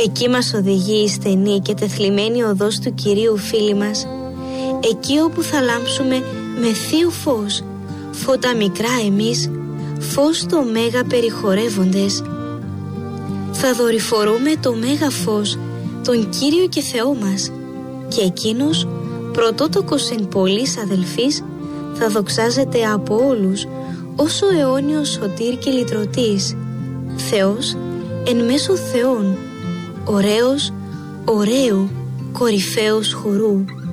Εκεί μας οδηγεί η στενή και τεθλιμμένη οδός του Κυρίου, φίλοι μας. Εκεί όπου θα λάμψουμε με θείο φως, φώτα μικρά εμείς, φως το μέγα περιχωρεύοντες. Θα δορυφορούμε το μέγα φως, τον Κύριο και Θεό μας, και εκείνος, πρωτότοκος εν πολλής αδελφής, θα δοξάζεται από όλους ως ο αιώνιος σωτήρ και λυτρωτής, Θεός εν μέσω Θεών, ωραίος, ωραίου, κορυφαίος χορού.